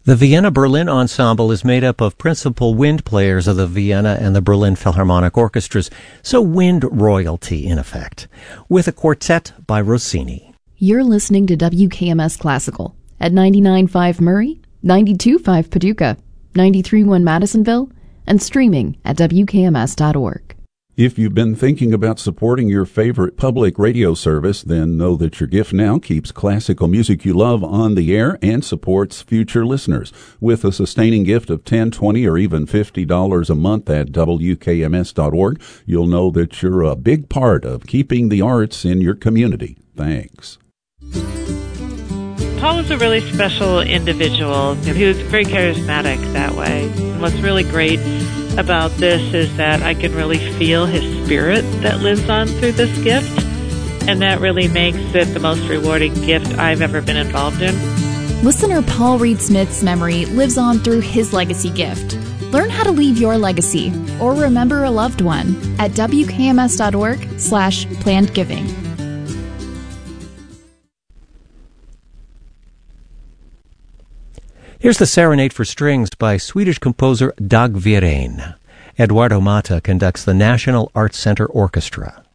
The Vienna Berlin Ensemble is made up of principal wind players of the Vienna and the Berlin Philharmonic Orchestras, so wind royalty in effect, with a quartet by Rossini. You're listening to WKMS Classical at 99.5 Murray, 92.5 Paducah, 93.1 Madisonville, and streaming at WKMS.org. If you've been thinking about supporting your favorite public radio service, then know that your gift now keeps classical music you love on the air and supports future listeners. With a sustaining gift of $10, $20, or even $50 a month at WKMS.org, you'll know that you're a big part of keeping the arts in your community. Thanks. Paul was a really special individual. He was very charismatic that way. And what's really great about this is that I can really feel his spirit that lives on through this gift, and that really makes it the most rewarding gift I've ever been involved in. Listener Paul Reed Smith's memory lives on through his legacy gift. Learn how to leave your legacy or remember a loved one at WKMS.org/plannedgiving. Here's the Serenade for Strings by Swedish composer Dag Wirén. Eduardo Mata conducts the National Arts Center Orchestra.